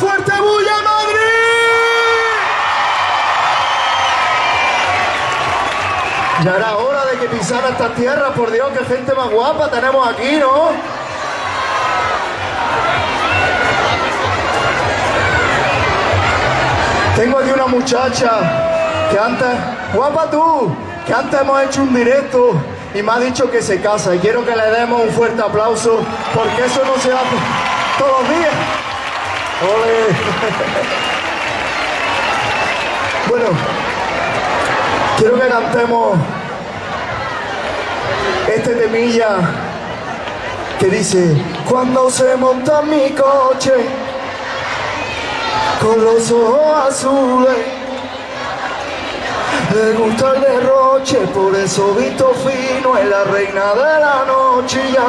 fuerte bulla, Madrid! Ya era hora de que pisara esta tierra, por Dios, qué gente más guapa tenemos aquí, ¿no? Tengo aquí una muchacha que antes, guapa tú, que antes hemos hecho un directo y me ha dicho que se casa y quiero que le demos un fuerte aplauso porque eso no se hace todos los días. ¡Ole! Bueno, quiero que cantemos este temilla que dice: cuando se monta mi coche con los ojos azules, le gusta el derroche, por eso visto fino es la reina de la noche y ya